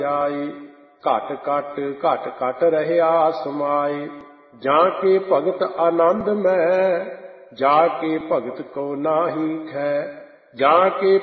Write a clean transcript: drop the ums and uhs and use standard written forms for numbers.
ਆਏ। ਘਟ ਘਟ ਘਟ ਘਟ ਰਹਿਆ ਸਮਾਏ। ਜਾਂ ਕੇ ਭਗਤ ਆਨੰਦ ਮੈਂ, ਜਾ ਕੇ ਭਗਤ ਕੋ ਨਾਹੀ ਖੈ। ਜਾਂ ਕੇ